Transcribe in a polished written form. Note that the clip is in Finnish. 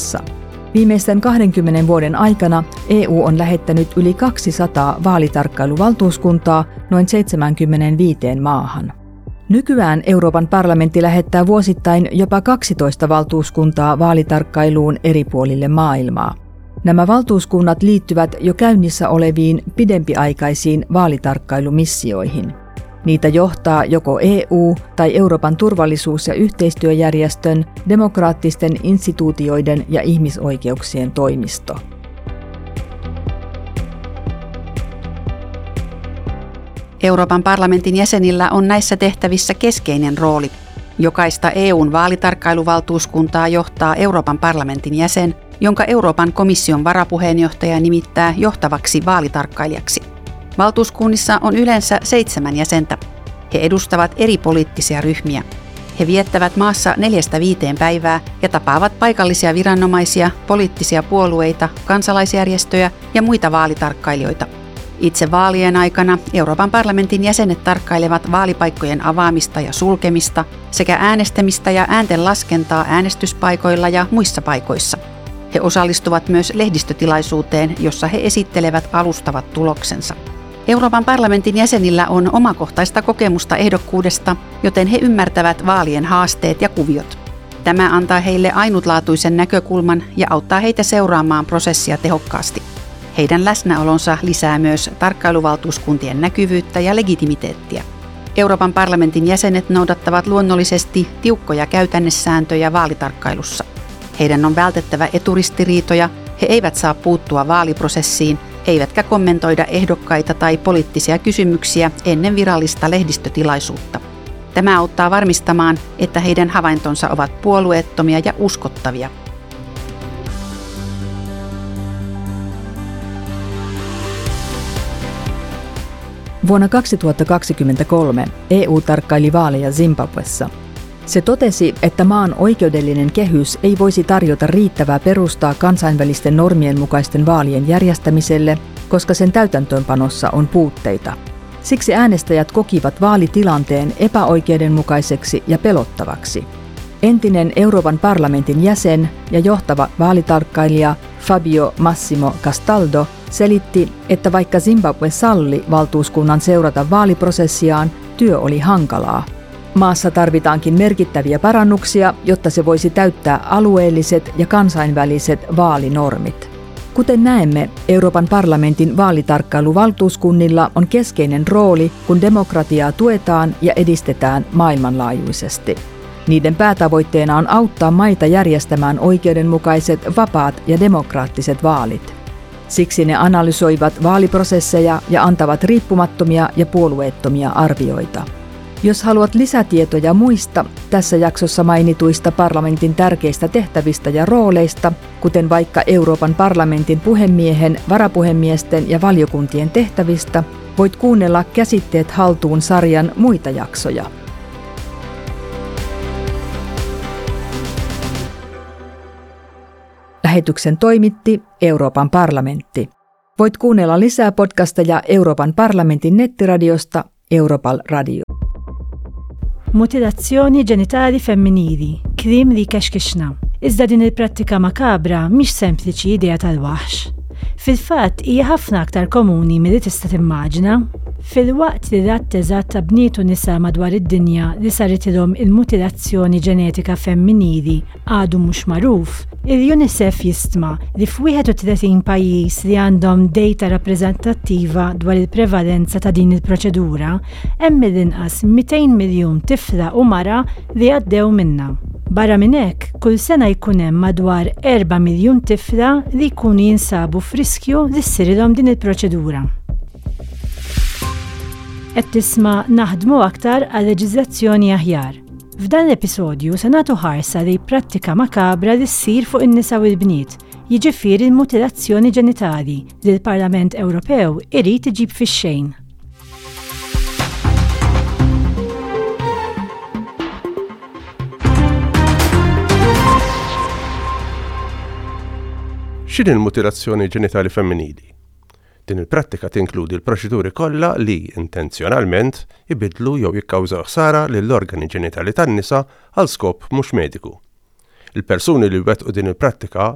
Euroopassa. Viimeisten 20 vuoden aikana EU on lähettänyt yli 200 vaalitarkkailuvaltuuskuntaa noin 75 maahan. Nykyään Euroopan parlamentti lähettää vuosittain jopa 12 valtuuskuntaa vaalitarkkailuun eri puolille maailmaa. Nämä valtuuskunnat liittyvät jo käynnissä oleviin pidempiaikaisiin vaalitarkkailumissioihin. Niitä johtaa joko EU tai Euroopan turvallisuus- ja yhteistyöjärjestön, demokraattisten instituutioiden ja ihmisoikeuksien toimisto. Euroopan parlamentin jäsenillä on näissä tehtävissä keskeinen rooli. Jokaista EU:n vaalitarkkailuvaltuuskuntaa johtaa Euroopan parlamentin jäsen, jonka Euroopan komission varapuheenjohtaja nimittää johtavaksi vaalitarkkailijaksi. Valtuuskunnissa on yleensä 7 jäsentä. He edustavat eri poliittisia ryhmiä. He viettävät maassa 4-5 päivää ja tapaavat paikallisia viranomaisia, poliittisia puolueita, kansalaisjärjestöjä ja muita vaalitarkkailijoita. Itse vaalien aikana Euroopan parlamentin jäsenet tarkkailevat vaalipaikkojen avaamista ja sulkemista sekä äänestämistä ja äänten laskentaa äänestyspaikoilla ja muissa paikoissa. He osallistuvat myös lehdistötilaisuuteen, jossa he esittelevät alustavat tuloksensa. Euroopan parlamentin jäsenillä on omakohtaista kokemusta ehdokkuudesta, joten he ymmärtävät vaalien haasteet ja kuviot. Tämä antaa heille ainutlaatuisen näkökulman ja auttaa heitä seuraamaan prosessia tehokkaasti. Heidän läsnäolonsa lisää myös tarkkailuvaltuuskuntien näkyvyyttä ja legitimiteettiä. Euroopan parlamentin jäsenet noudattavat luonnollisesti tiukkoja käytännesääntöjä vaalitarkkailussa. Heidän on vältettävä eturistiriitoja, he eivät saa puuttua vaaliprosessiin, eivätkä kommentoida ehdokkaita tai poliittisia kysymyksiä ennen virallista lehdistötilaisuutta. Tämä auttaa varmistamaan, että heidän havaintonsa ovat puolueettomia ja uskottavia. Vuonna 2023 EU tarkkaili vaaleja Zimbabwessa. Se totesi, että maan oikeudellinen kehys ei voisi tarjota riittävää perustaa kansainvälisten normien mukaisten vaalien järjestämiselle, koska sen täytäntöönpanossa on puutteita. Siksi äänestäjät kokivat vaalitilanteen epäoikeudenmukaiseksi ja pelottavaksi. Entinen Euroopan parlamentin jäsen ja johtava vaalitarkkailija Fabio Massimo Castaldo selitti, että vaikka Zimbabwe salli valtuuskunnan seurata vaaliprosessiaan, työ oli hankalaa. Maassa tarvitaankin merkittäviä parannuksia, jotta se voisi täyttää alueelliset ja kansainväliset vaalinormit. Kuten näemme, Euroopan parlamentin vaalitarkkailuvaltuuskunnilla on keskeinen rooli, kun demokratiaa tuetaan ja edistetään maailmanlaajuisesti. Niiden päätavoitteena on auttaa maita järjestämään oikeudenmukaiset, vapaat ja demokraattiset vaalit. Siksi ne analysoivat vaaliprosesseja ja antavat riippumattomia ja puolueettomia arvioita. Jos haluat lisätietoja muista tässä jaksossa mainituista parlamentin tärkeistä tehtävistä ja rooleista, kuten vaikka Euroopan parlamentin puhemiehen, varapuhemiesten ja valiokuntien tehtävistä, voit kuunnella Käsitteet haltuun -sarjan muita jaksoja. Lähetyksen toimitti Euroopan parlamentti. Voit kuunnella lisää podcasteja Euroopan parlamentin nettiradiosta Europal Radio. Mutilazzjoni ġenitali femminili, krim li kexkixna. Iżda din il-prattika makabra mhix sempliċi idea tal-waħx. Fil-fatt hija ħafna aktar komuni milli tista' timmaġina. Fil-waqt li rat eżatt ta' bniet u nisa madwar id-dinja li saret-ilhom il-mutilazzjoni ġenetika femminili għadu mhux magħruf, il-UNICEF jistma li f'31 pajjiż li għandhom dejta rappreżentattiva dwar il-prevalenza ta' din il-proċedura, hemm mill-inqas 200 miljun tifla u mara li għaddew minnha. Barra minn hekk, kull sena jkun hemm madwar 4 miljun tifla li jkunu jinsabu f'riskju li ssirilhom din il-proċedura. Qed tisma' naħdmu aktar għal leġiżlazzjoni aħjar. F'dan l-episodju se nagħtu ħarsa li prattika makabra li ssir fuq in-nisa u l-bniet, jiġifieri l-mutilazzjoni ġenitali li l-Parlament Ewropew irid iġib fix-xejn. X'in il-mutilazzjoni ġenitali femminili? Din il-prattika tinkludi l-proċeduri kollha li intenzjonalment ibidlu jew jikkawżaw ħsara lill-organi ġenitali tan-nisa għal skop mhux mediku. Il-persuni li wettqu din il-prattika